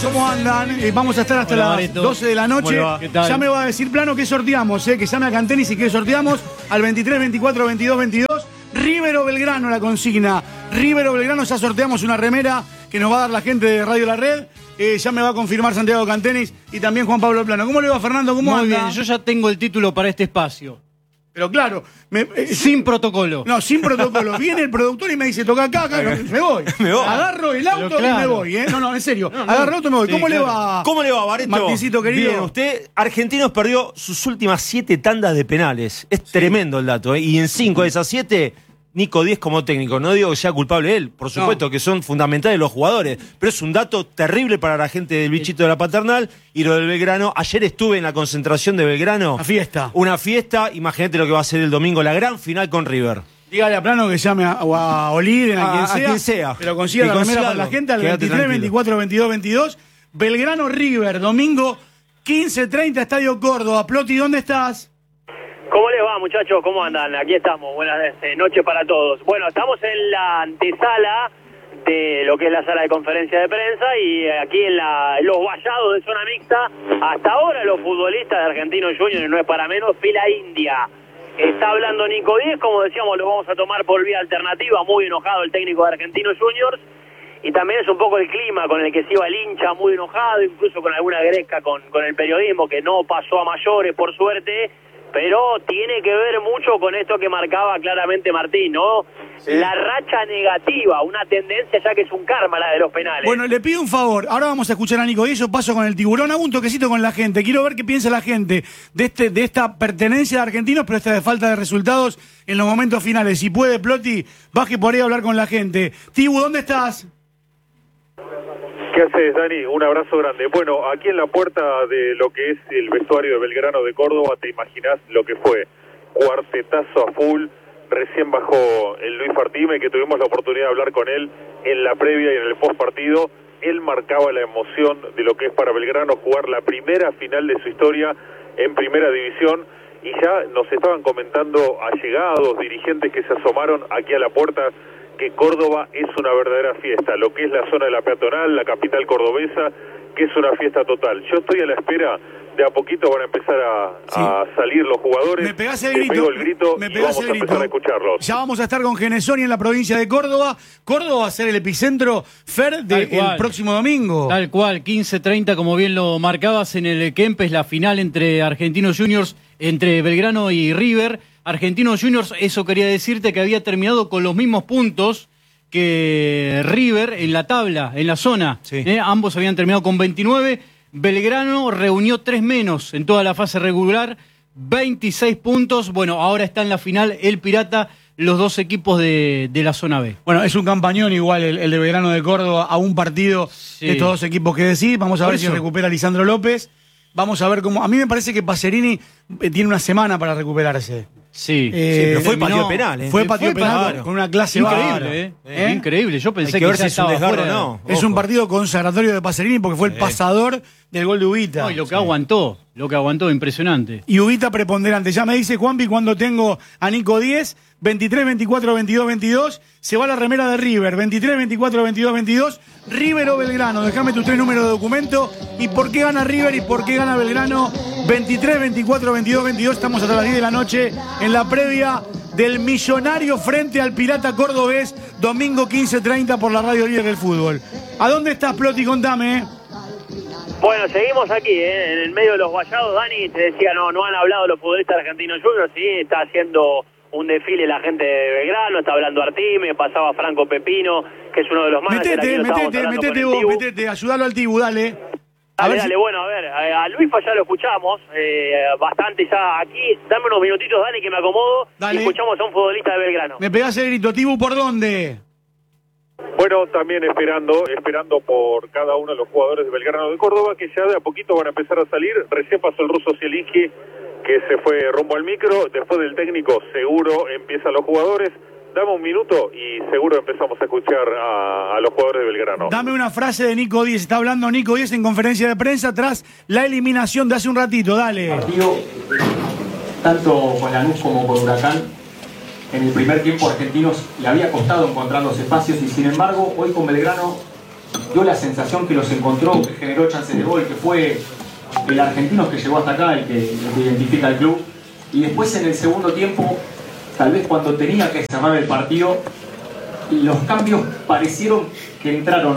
¿Cómo andan? Vamos a estar hasta las 12 de la noche. Ya me va a decir Plano qué sorteamos, que llame a Cantenis y qué sorteamos al 23, 24, 22, 22. River o Belgrano la consigna. River o Belgrano, ya sorteamos una remera que nos va a dar la gente de Radio La Red. Ya me va a confirmar Santiago Cantenis y también Juan Pablo Plano. ¿Cómo le va, Fernando? ¿Cómo anda? Muy bien, yo ya tengo el título para este espacio. Pero claro, sin protocolo. No, sin protocolo. Viene el productor y me dice, toca acá, me voy. Agarro el auto y me voy, No, en serio. Agarro el auto y me voy. Sí, ¿Cómo le va? ¿Cómo le va, Barreto? Martincito, querido. Bien, usted, Argentinos perdió sus últimas 7 tandas de penales. Es tremendo el dato, Y en 5 de esas 7, Nico Díez como técnico. No digo que sea culpable él, por supuesto que son fundamentales los jugadores, pero es un dato terrible para la gente del bichito de la Paternal. Y lo del Belgrano, ayer estuve en la concentración de Belgrano. Una fiesta, imagínate lo que va a ser el domingo, la gran final con River. Dígale a Plano que llame a Oliden, a quien sea. Pero consiga la remera para la gente al 23, 24, 22, 22. Belgrano River, domingo 15:30, Estadio Córdoba. Ploti, ¿dónde estás? ¿Cómo les va, muchachos? ¿Cómo andan? Aquí estamos. Buenas noches para todos. Bueno, estamos en la antesala de lo que es la sala de conferencia de prensa y aquí en los vallados de zona mixta. Hasta ahora los futbolistas de Argentinos Juniors, no es para menos, fila india. Está hablando Nico Díez, como decíamos, lo vamos a tomar por vía alternativa. Muy enojado el técnico de Argentinos Juniors. Y también es un poco el clima con el que se iba el hincha, muy enojado, incluso con alguna gresca con el periodismo, que no pasó a mayores, por suerte. Pero tiene que ver mucho con esto que marcaba claramente Martín, ¿no? Sí. La racha negativa, una tendencia ya que es un karma la de los penales. Bueno, le pido un favor. Ahora vamos a escuchar a Nico y yo paso con el tiburón. Hago un toquecito con la gente. Quiero ver qué piensa la gente de esta pertenencia de Argentinos, pero esta de falta de resultados en los momentos finales. Si puede, Ploti, baje por ahí a hablar con la gente. Tibu, ¿dónde estás? ¿Qué haces, Dani? Un abrazo grande. Bueno, aquí en la puerta de lo que es el vestuario de Belgrano de Córdoba, te imaginás lo que fue. Cuartetazo a full, recién bajó el Luis Fartime, que tuvimos la oportunidad de hablar con él en la previa y en el post partido. Él marcaba la emoción de lo que es para Belgrano jugar la primera final de su historia en primera división, y ya nos estaban comentando allegados, dirigentes que se asomaron aquí a la puerta, que Córdoba es una verdadera fiesta, lo que es la zona de la peatonal, la capital cordobesa, que es una fiesta total. Yo estoy a la espera, de a poquito van a empezar a salir los jugadores. Me pegás el grito. Pego el grito y vamos a empezar a escucharlos. Ya vamos a estar con Genesoni en la provincia de Córdoba. Córdoba va a ser el epicentro, Fer, del próximo domingo. Tal cual, 15:30, como bien lo marcabas, en el Kempes, la final entre Argentinos Juniors, entre Belgrano y River. Argentinos Juniors, eso quería decirte, que había terminado con los mismos puntos que River en la tabla, en la zona. Sí. Ambos habían terminado con 29. Belgrano reunió 3 menos en toda la fase regular, 26 puntos. Bueno, ahora está en la final el Pirata, los dos equipos de la zona B. Bueno, es un campañón igual el de Belgrano de Córdoba, a un partido de estos dos equipos que decís. Vamos a ver si recupera Lisandro López. Vamos a ver cómo. A mí me parece que Pacerini tiene una semana para recuperarse. Sí, pero fue patio penal. Fue patio penal con una clase increíble. Increíble. Yo pensé que ya estaba fuera. No. Es un partido consagratorio de Pacerini porque fue el pasador del gol de Ubita. No, y lo que aguantó, impresionante. Y Ubita preponderante. Ya me dice Juanpi cuando tengo a Nico 10, 23, 24, 22, 22. Se va la remera de River. 23, 24, 22, 22. River o Belgrano. Déjame tus 3 números de documento. ¿Y por qué gana River y por qué gana Belgrano? 23, 24, 22, 22. Estamos hasta las 10 de la noche en la previa del Millonario frente al Pirata Cordobés. Domingo 15:30 por la Radio Líder del Fútbol. ¿A dónde estás, Ploti? Contame. Bueno, seguimos aquí, en el medio de los vallados. Dani, te decía, no han hablado los futbolistas argentinos Juniors, sí, está haciendo un desfile la gente de Belgrano, está hablando Artime, pasaba Franco Pepino, que es uno de los managers. Metete, ayúdalo al Tibu, dale. Dale, bueno, a Luis ya lo escuchamos, bastante ya aquí. Dame unos minutitos, Dani, que me acomodo, y escuchamos a un futbolista de Belgrano. Me pegás el grito, Tibu, ¿por dónde? Bueno, también esperando por cada uno de los jugadores de Belgrano de Córdoba, que ya de a poquito van a empezar a salir. Recién pasó el ruso Zielinski, que se fue rumbo al micro. Después del técnico, seguro empiezan los jugadores. Dame un minuto y seguro empezamos a escuchar a los jugadores de Belgrano. Dame una frase de Nico Díez. Está hablando Nico Díez en conferencia de prensa tras la eliminación de hace un ratito. Dale. Partido, tanto con Lanús como con Huracán, en el primer tiempo Argentinos le había costado encontrar los espacios, y sin embargo hoy con Belgrano dio la sensación que los encontró, que generó chances de gol, que fue el argentino que llegó hasta acá, el que identifica el club. Y después en el segundo tiempo, tal vez cuando tenía que cerrar el partido, los cambios parecieron que entraron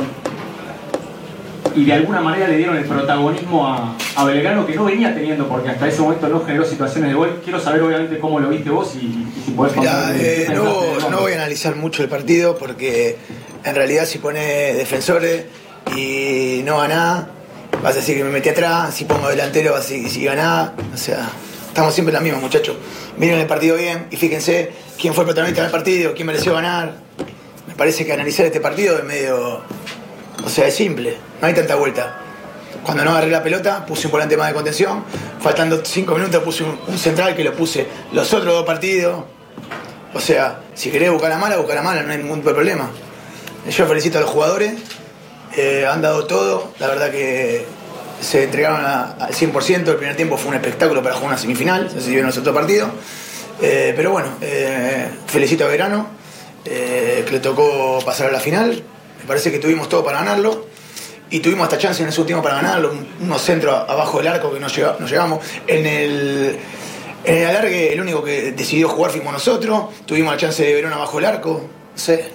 y de alguna manera le dieron el protagonismo a Belgrano, que no venía teniendo, porque hasta ese momento no generó situaciones de gol. Quiero saber obviamente cómo lo viste vos y si podés contar. No voy a analizar mucho el partido porque en realidad si pone defensores y no ganás, vas a decir que me metí atrás. Si pongo delantero vas a decir que si ganás. O sea, estamos siempre en la misma, muchachos. Miren el partido bien y fíjense quién fue el protagonista del partido, quién mereció ganar. Me parece que analizar este partido es medio... O sea, es simple, no hay tanta vuelta. Cuando no agarré la pelota, puse un volante más de contención. Faltando 5 minutos puse un central que lo puse los otros 2 partidos. O sea, si querés buscar la mala, no hay ningún problema. Yo felicito a los jugadores, han dado todo. La verdad que se entregaron al 100%. El primer tiempo fue un espectáculo para jugar una semifinal. No sé si vieron los otros partidos. Pero bueno, felicito a Belgrano, que le tocó pasar a la final. Me parece que tuvimos todo para ganarlo y tuvimos hasta chance en ese último para ganarlo, unos centros abajo del arco que no llegamos. En el alargue el único que decidió jugar fuimos nosotros, tuvimos la chance de Verón abajo del arco. No sé,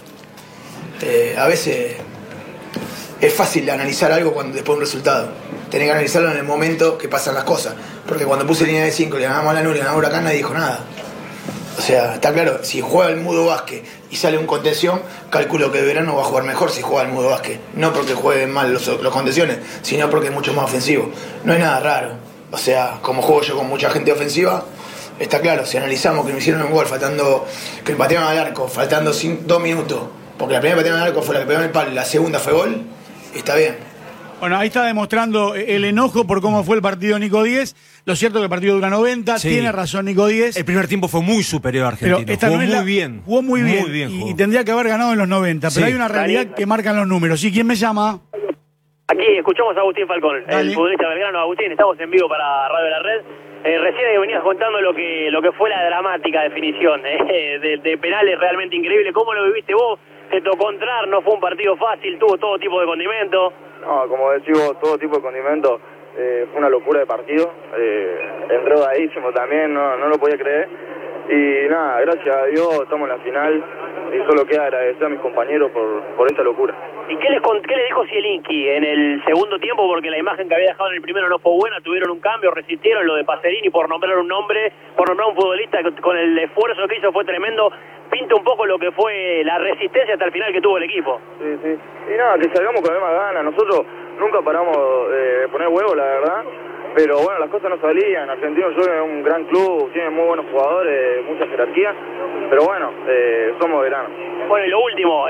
a veces es fácil analizar algo después de un resultado. Tenés que analizarlo en el momento que pasan las cosas, porque cuando puse línea de 5 le ganamos a Lanús, le ganamos a Huracán, nadie dijo nada. O sea, está claro, si juega el Mudo Vázquez y sale un contención, calculo que Belgrano va a jugar mejor si juega el Mudo Vázquez. No porque jueguen mal los contenciones, sino porque es mucho más ofensivo. No hay nada raro. O sea, como juego yo con mucha gente ofensiva, está claro, si analizamos que me hicieron un gol que me patearon al arco, faltando 2 minutos, porque la primera patearon al arco fue la que pegó en el palo y la segunda fue gol, está bien. Bueno, ahí está demostrando el enojo por cómo fue el partido Nico Díez. Lo cierto es que el partido dura 90, sí. Tiene razón Nico Díez. El primer tiempo fue muy superior a Argentina. Jugó muy bien. Y tendría que haber ganado en los 90. Sí. Pero hay una realidad que marcan los números. ¿Sí? ¿Quién me llama? Aquí escuchamos a Agustín Falcón, el futbolista Belgrano. Agustín, estamos en vivo para Radio La Red. Recién venías contando lo que fue la dramática definición de penales realmente increíble. ¿Cómo lo viviste vos? ¿Te tocó entrar? ¿No fue un partido fácil? ¿Tuvo todo tipo de condimentos? No, como decimos, todo tipo de condimentos. Fue una locura de partido. Enredadísimo también, no lo podía creer. Y nada, gracias a Dios estamos en la final y solo queda agradecer a mis compañeros por esta locura. ¿Y qué les dijo Zielinski en el segundo tiempo? Porque la imagen que había dejado en el primero no fue buena, tuvieron un cambio, resistieron lo de Pacerini por nombrar un futbolista con el esfuerzo que hizo fue tremendo. Pinta un poco lo que fue la resistencia hasta el final que tuvo el equipo. Sí. Y nada, que salgamos con la misma gana. Nosotros nunca paramos de poner huevo, la verdad. Pero bueno, las cosas no salían. Argentino Juniors es un gran club, tiene muy buenos jugadores, mucha jerarquía. Pero bueno, somos veranos. Bueno, y lo último,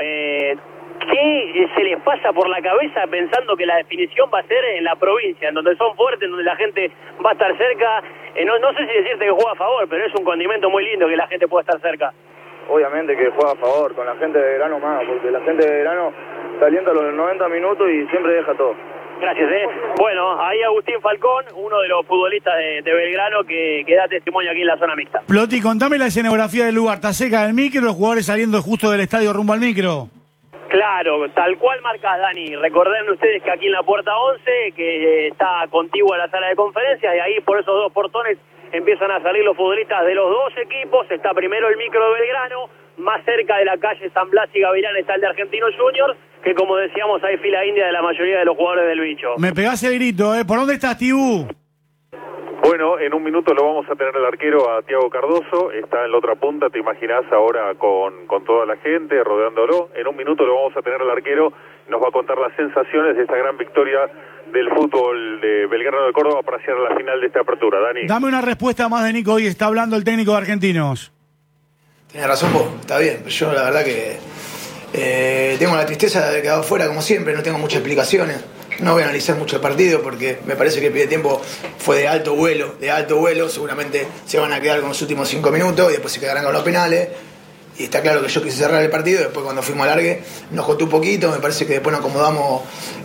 ¿qué se les pasa por la cabeza pensando que la definición va a ser en la provincia, en donde son fuertes, en donde la gente va a estar cerca? No sé si decirte que juega a favor, pero es un condimento muy lindo que la gente pueda estar cerca. Obviamente que juega a favor, con la gente de Belgrano más, porque la gente de Belgrano calienta los 90 minutos y siempre deja todo. Gracias, Bueno, ahí Agustín Falcón, uno de los futbolistas de Belgrano que da testimonio aquí en la zona mixta. Ploti, contame la escenografía del lugar. ¿Está cerca del micro, los jugadores saliendo justo del estadio rumbo al micro? Claro, tal cual marcas, Dani. Recuerden ustedes que aquí en la puerta 11, que está contigua a la sala de conferencias, y ahí por esos 2 portones empiezan a salir los futbolistas de los 2 equipos. Está primero el micro de Belgrano, más cerca de la calle San Blas y Gavilán está el de Argentinos Juniors, que como decíamos hay fila india de la mayoría de los jugadores del bicho. Me pegás el grito, ¿Por dónde estás, Tibú? Bueno, en un minuto lo vamos a tener al arquero, a Tiago Cardoso, está en la otra punta, te imaginás ahora con toda la gente rodeándolo. En un minuto lo vamos a tener al arquero, nos va a contar las sensaciones de esta gran victoria del fútbol de Belgrano de Córdoba para llegar a la final de esta apertura. Dani. Dame una respuesta más de Nico Díez, está hablando el técnico de Argentinos. Tenés razón vos, está bien, yo la verdad que tengo la tristeza de haber quedado fuera como siempre, no tengo muchas explicaciones. No voy a analizar mucho el partido porque me parece que el primer tiempo fue de alto vuelo, seguramente se van a quedar con los últimos 5 minutos y después se quedarán con los penales. Y está claro que yo quise cerrar el partido, después cuando fuimos al alargue nos costó un poquito, me parece que después nos acomodamos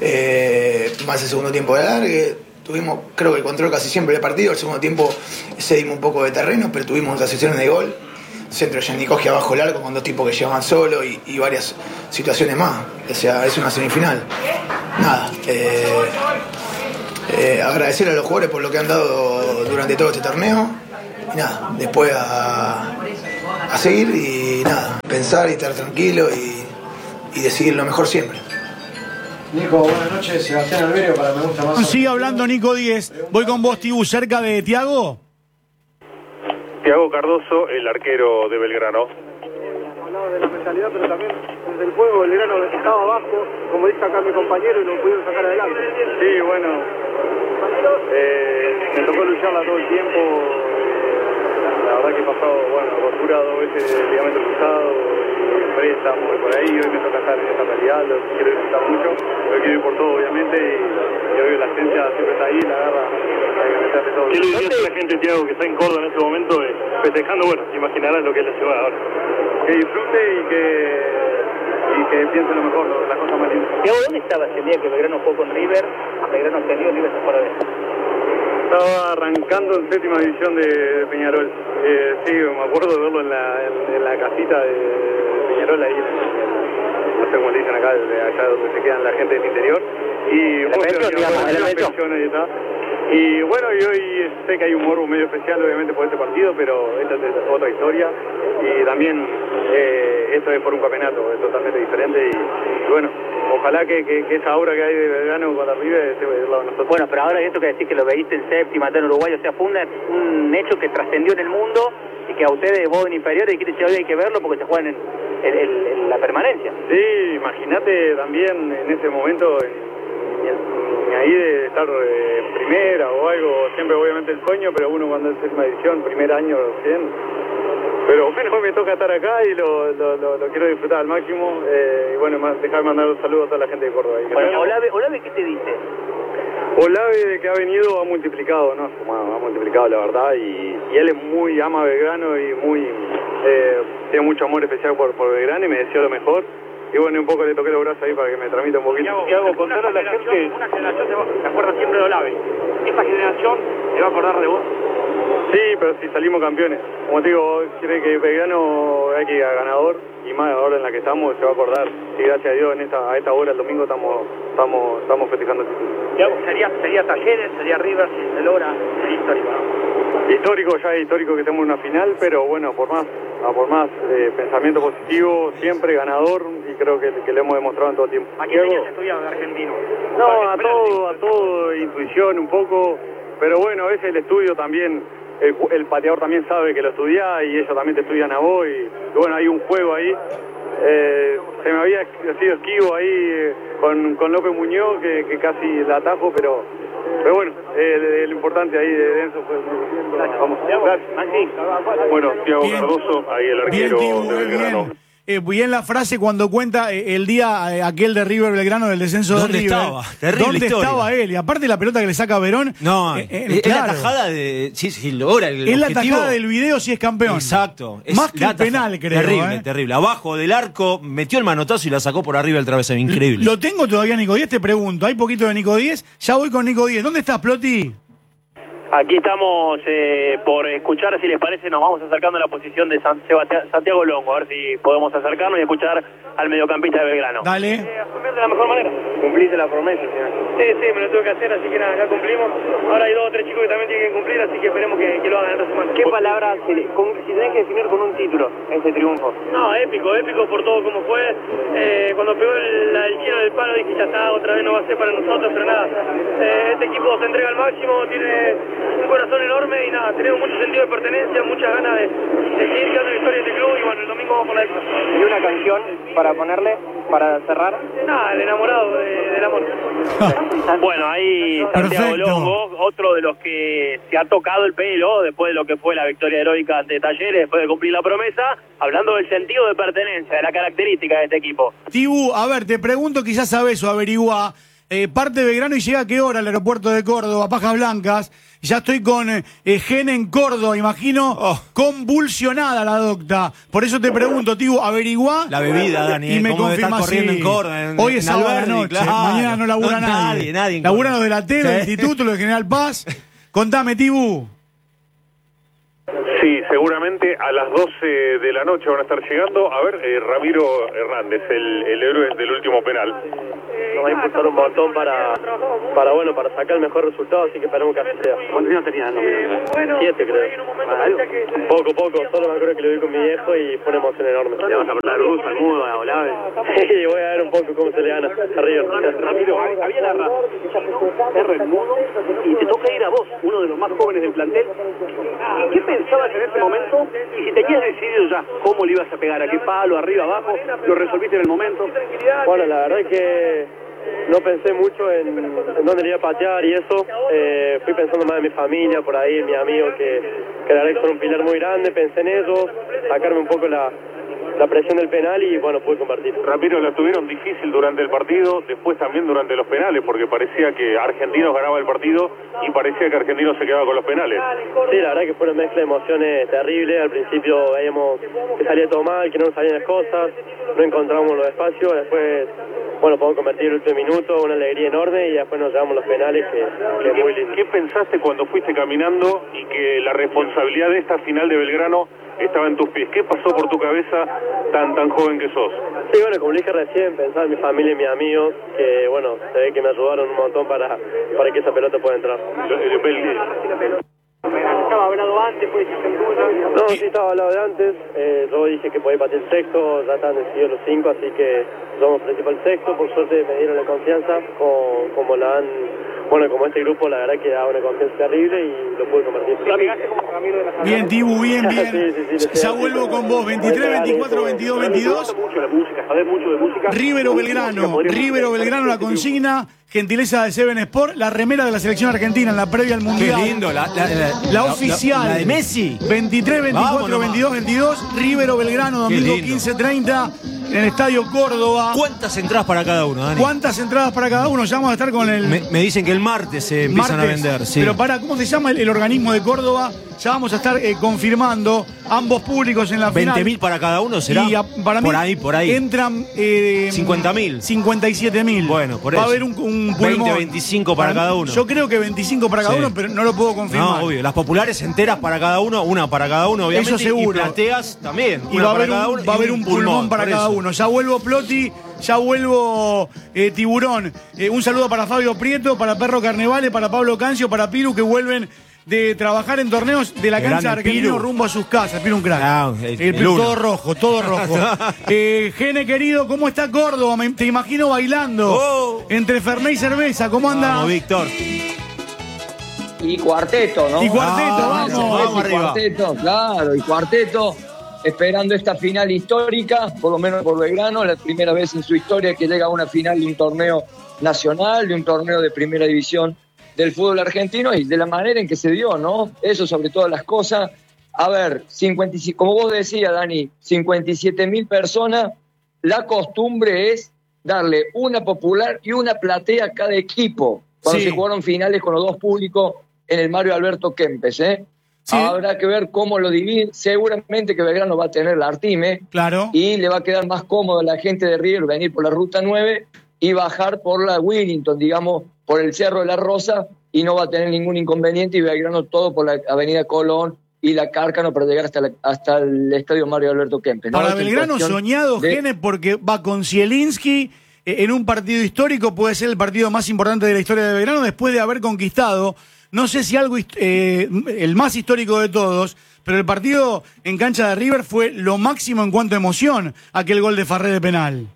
más el segundo tiempo de alargue. Tuvimos, creo que el control casi siempre del partido, el segundo tiempo cedimos un poco de terreno, pero tuvimos las sesiones de gol. centro de Yanikoski abajo el arco con 2 tipos que llegaban solo y varias situaciones más. O sea, es una semifinal. Nada. Agradecer a los jugadores por lo que han dado durante todo este torneo. Y nada, después a seguir y nada, pensar y estar tranquilo y decidir lo mejor siempre. Nico, buenas noches. Sebastián Alberio para Me Gusta Más. Sigue hablando Nico 10. Voy con vos, Tibu, cerca de Tiago. Tiago Cardoso, el arquero de Belgrano. Hablaba de la mentalidad, pero también desde el juego Belgrano estaba abajo, como dice acá mi compañero, y lo pudieron sacar adelante. Sí, bueno, me tocó lucharla todo el tiempo. La verdad que he pasado, rotura 2 veces de ligamento cruzado, préstamo por ahí. Hoy me toca estar en esta realidad, lo quiero disfrutar mucho, pero quiero ir por todo, obviamente, y hoy la esencia siempre está ahí, la garra, hay que meterle todo. ¿Qué le dirías a la gente, Tiago, que está en Córdoba en este momento, festejando? Bueno, imaginarás lo que es la ciudad ahora. Que disfrute y que piense lo mejor, las cosas más lindas. Tiago, ¿dónde estabas el día que Belgrano jugó con River? Belgrano ascendió, River se fue a la vez. Estaba arrancando en 7ª división de Peñarol. Sí, me acuerdo de verlo en la casita de Peñarol, ahí, no sé cómo le dicen acá, de allá donde se quedan la gente del interior. Y y bueno, y hoy sé que hay un morbo medio especial, obviamente, por este partido, pero esta es otra historia. Y también esto es por un campeonato, es totalmente diferente. Y bueno, ojalá que esa aura que hay de Belgrano con la River esté del lado de nosotros. Bueno, pero ahora esto que decís que lo veíste en séptima, en Uruguay, o sea, fue un hecho que trascendió en el mundo y que a ustedes, vos en inferiores, dijiste que hoy hay que verlo porque se juegan en la permanencia. Sí, imagínate también en ese momento, ahí de estar en primera o algo, siempre obviamente el sueño, pero uno cuando es 7ª división, primer año recién. Pero bueno, me toca estar acá y lo quiero disfrutar al máximo. Y bueno, dejar mandar un saludo a toda la gente de Córdoba. Bueno, Olave, ¿qué te dice? Olave, que ha venido, ha multiplicado, ¿no? Ha multiplicado, la verdad, y él es muy ama a Belgrano y tiene mucho amor especial por Belgrano y me desea lo mejor. Y bueno, un poco le toqué los brazos ahí para que me tramite un poquito. Tiago, contarle a la gente. Una generación se acuerda siempre de Olave. Esta generación se va a acordar de vos. Sí, pero si salimos campeones. Como te digo, quiere que Belgrano hay que ir a ganador, y más ahora en la que estamos se va a acordar. Y gracias a Dios a esta hora el domingo estamos festejando el título. Tiago, sería Talleres, sería River, si se logra, sería histórico, ¿no? Histórico, ya es histórico que estemos en una final, pero bueno, por más pensamiento positivo, siempre ganador, y creo que lo hemos demostrado en todo el tiempo. ¿A qué tenías estudiado de argentino? No, a todo, intuición un poco, pero bueno, a veces el estudio también, el pateador también sabe que lo estudia y ellos también te estudian a vos, y bueno, hay un juego ahí. Se me había sido esquivo ahí con López Muñoz, que casi la atajo, pero bueno, lo importante ahí de Enzo fue... Vamos, gracias. Bueno, Tiago Cardoso, ahí el arquero de Belgrano. Bien la frase cuando cuenta el día aquel de River Belgrano del descenso de River. ¿Dónde estaba? Terrible ¿Dónde historia. estaba él? Y aparte la pelota que le saca a Verón. No, es claro. la tajada de... Sí, logra el Es la objetivo. tajada del video si es campeón. Exacto. Más que el penal, creo. Terrible, terrible. Abajo del arco, metió el manotazo y la sacó por arriba el travesaño. Increíble. Lo tengo todavía, Nico 10, te pregunto. Hay poquito de Nico 10. Ya voy con Nico 10. ¿Dónde estás, Ploti? Aquí estamos por escuchar, si les parece, nos vamos acercando a la posición de Santiago Longo, a ver si podemos acercarnos y escuchar al mediocampista de Belgrano. Dale. Asumir de la mejor manera. Cumpliste la promesa, señor. Sí, me lo tuve que hacer, así que nada, ya cumplimos. Ahora hay 2 o 3 chicos que también tienen que cumplir, así que esperemos que lo hagan esta semana. ¿Qué palabras, si tenés que definir con un título este triunfo? No, épico por todo como fue. Cuando pegó el chino del palo dije, ya está, otra vez no va a ser para nosotros, pero nada. Este equipo se entrega al máximo, tiene un corazón enorme y nada, tenemos mucho sentido de pertenencia, muchas ganas de seguir creando la historia de este club y bueno, el domingo vamos por la extra. ¿Y una canción para ponerle, para cerrar? Nada, el enamorado del amor. Bueno, ahí Santiago Perfecto. Longo, otro de los que se ha tocado el pelo después de lo que fue la victoria heroica ante Talleres, después de cumplir la promesa, hablando del sentido de pertenencia, de la característica de este equipo. Tibu, a ver, te pregunto, quizás sabes o averigua. Parte de Belgrano y llega a qué hora al aeropuerto de Córdoba, Pajas Blancas. Ya estoy con Gen en Córdoba, imagino, convulsionada la docta. Por eso te pregunto, Tibu, averigua. La bebida, Dani, y me cómo debe estar confirma corriendo si en Córdoba. hoy es sábado de Alberdi, noche, claro. mañana no labura nadie. Nadie. Laburan los de la tele, del instituto, los de General Paz. Contame, Tibu. Sí, seguramente a las 12 de la noche van a estar llegando. A ver, Ramiro Hernández, el héroe del último penal. Nos va a impulsar un montón para sacar el mejor resultado, así que esperemos que así sea. ¿Cuántos años tenías? 7, creo. Poco, solo me acuerdo que lo vi con mi viejo y fue una emoción enorme. ¿Le vas a hablar Luz, al Mudo, a Olave? Sí, voy a ver un poco cómo se le gana a River. Ramiro, había la R el Mudo y te toca ir a vos, uno de los más jóvenes del plantel. ¿Qué pensabas en ese momento? Y si tenías decidido ya cómo le ibas a pegar, a qué palo, arriba, abajo, lo resolviste en el momento. Bueno, la verdad es que no pensé mucho en dónde le iba a patear y eso. Fui pensando más en mi familia, por ahí, en mis amigos, que la verdad que son un pilar muy grande. Pensé en ellos, sacarme un poco la presión del penal y bueno, pude convertir. Ramiro, la tuvieron difícil durante el partido, después también durante los penales, porque parecía que Argentinos ganaba el partido y parecía que Argentinos se quedaba con los penales. Sí, la verdad que fue una mezcla de emociones terrible. Al principio veíamos que salía todo mal, que no nos salían las cosas, no encontrábamos los espacios. Después, bueno, podemos convertir el último minuto, una alegría enorme, y después nos llevamos los penales, que es muy lindo. ¿Qué pensaste cuando fuiste caminando y que la responsabilidad de esta final de Belgrano estaba en tus pies? ¿Qué pasó por tu cabeza tan joven que sos? Sí, bueno, como le dije recién, pensaba en mi familia y mis amigos, que bueno, se ve que me ayudaron un montón para que esa pelota pueda entrar. ¿Estaba hablado antes? No, sí estaba hablado de antes. Yo dije que podía patear el sexto, ya estaban decididos los 5, así que yo me ofrecí para el sexto. Por suerte me dieron la confianza, como la han... Bueno, como este grupo, la verdad que da una confianza terrible y lo pude convertir. Bien, Tibu, bien. Sí, Ya vuelvo con vos, 23, 24, 22, 22. Mucho de música, sabés mucho de música. River o Belgrano, la consigna, gentileza de Seven Sport, la remera de la selección argentina en la previa al Mundial. Qué lindo, la oficial. La de Messi. 23, 24, 22, 22, River o Belgrano, domingo 15:30 en el Estadio Córdoba. ¿Cuántas entradas para cada uno, Dani? ¿Cuántas entradas para cada uno? Ya vamos a estar con el... Me dicen que el martes se empiezan a vender, sí. Pero ¿cómo se llama el organismo de Córdoba? Ya vamos a estar confirmando ambos públicos en la final. 20.000 para cada uno, ¿será? Y para mí por ahí. Entran 50.000. 57.000. Bueno, por Va eso. a haber un pulmón. 20, 25 para cada uno. Yo creo que 25 para cada uno, pero no lo puedo confirmar. No, obvio. Las populares enteras para cada uno, una para cada uno, obviamente. Eso seguro. Y plateas también. Y va a haber un pulmón para cada uno. Ya vuelvo Plotti, ya vuelvo Tiburón. Un saludo para Fabio Prieto, para Perro Carnevale, para Pablo Cancio, para Piru, que vuelven de trabajar en torneos de la cancha de Argentino rumbo a sus casas. Piru un crack. Todo rojo. Gene querido, ¿cómo está Córdoba? Te imagino bailando entre Fernet y cerveza. ¿Cómo anda? Vamos, Víctor. Y cuarteto, ¿no? Y cuarteto, vamos arriba. Cuarteto, claro, y cuarteto, esperando esta final histórica, por lo menos por Belgrano, la primera vez en su historia que llega a una final de un torneo nacional, de un torneo de primera división del fútbol argentino, y de la manera en que se dio, ¿no? Eso sobre todas las cosas. A ver, como vos decías, Dani, 57.000 personas, la costumbre es darle una popular y una platea a cada equipo, cuando se jugaron finales con los dos públicos en el Mario Alberto Kempes, ¿eh? Sí. Habrá que ver cómo lo dividen. Seguramente que Belgrano va a tener la Artime. Claro. Y le va a quedar más cómodo a la gente de River venir por la Ruta 9 y bajar por la Willington, digamos, por el Cerro de la Rosa, y no va a tener ningún inconveniente, y Belgrano todo por la Avenida Colón y la Cárcano para llegar hasta el Estadio Mario Alberto Kempes, ¿no? Para Belgrano soñado, Gene, porque va con Zielinski en un partido histórico, puede ser el partido más importante de la historia de Belgrano, después de haber conquistado, no sé si algo el más histórico de todos, pero el partido en cancha de River fue lo máximo en cuanto a emoción, aquel gol de Farré de penal.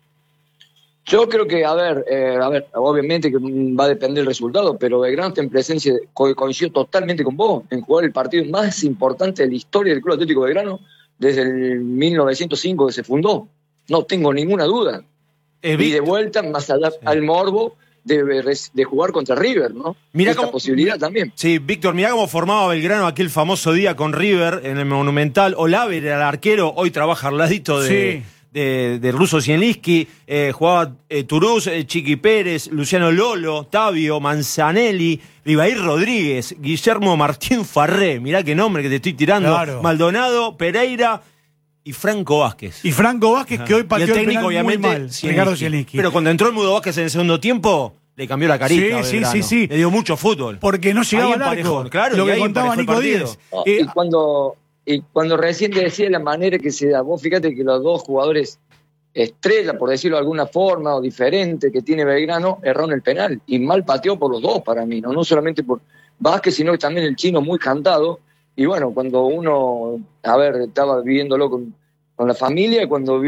Yo creo que, a ver, obviamente que va a depender del resultado, pero Belgrano está en presencia, coincido totalmente con vos, en jugar el partido más importante de la historia del Club Atlético Belgrano desde el 1905 que se fundó. No tengo ninguna duda. Y de vuelta, más allá al morbo de jugar contra River, ¿no? Mirá esta posibilidad también. Sí, Víctor, mirá cómo formaba Belgrano aquel famoso día con River en el Monumental. Olave era el arquero, hoy trabaja al ladito de Russo Zielinski, jugaba Turús, Chiqui Pérez, Luciano Lolo, Tavio, Manzanelli, Ribair Rodríguez, Guillermo Martín Farré, mirá qué nombre que te estoy tirando, claro. Maldonado, Pereira y Franco Vázquez. Y Franco Vázquez, que hoy pateó el técnico, penal obviamente, muy mal, Ricardo Zielinski. Pero cuando entró el Mudo Vázquez en el segundo tiempo, le cambió la carita. Sí. Le dio mucho fútbol. Porque no llegaba al arco, claro, lo que contaba Nico Díez. Y cuando Y cuando recién te decía la manera que se da, vos fíjate que los dos jugadores estrella, por decirlo de alguna forma, o diferente, que tiene Belgrano, erró en el penal. Y mal pateó por los dos para mí, no solamente por Vázquez, sino que también el Chino muy cantado. Y bueno, cuando uno, estaba viviéndolo con la familia, cuando